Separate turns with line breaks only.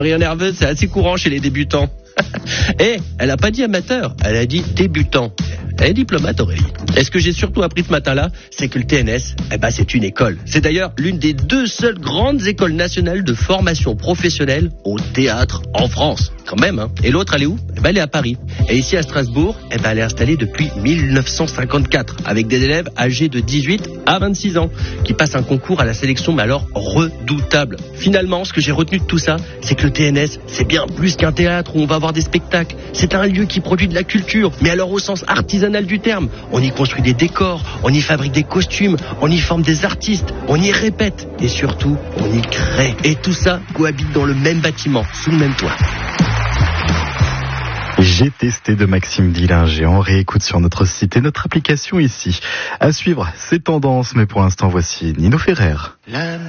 Rire nerveux, c'est assez courant chez les débutants. Et elle a pas dit amateur, elle a dit débutant. Elle est diplomate, Aurélie. Et ce que j'ai surtout appris ce matin-là, c'est que le TNS, c'est une école. C'est d'ailleurs l'une des 2 seules grandes écoles nationales de formation professionnelle au théâtre en France. Quand même, hein. Et l'autre, elle est où ? Elle est à Paris. Et ici à Strasbourg, elle est installée depuis 1954, avec des élèves âgés de 18 à 26 ans, qui passent un concours à la sélection, mais alors redoutable. Finalement, ce que j'ai retenu de tout ça, c'est que le TNS, c'est bien plus qu'un théâtre où on va voir des spectacles. C'est un lieu qui produit de la culture, mais alors au sens artisanal du terme. On y construit des décors, on y fabrique des costumes, on y forme des artistes, on y répète, et surtout, on y crée. Et tout ça cohabite dans le même bâtiment, sous le même toit.
J'ai testé de Maxime Dillinger. On réécoute sur notre site et notre application ici. À suivre ces tendances, mais pour l'instant, voici Nino Ferrer.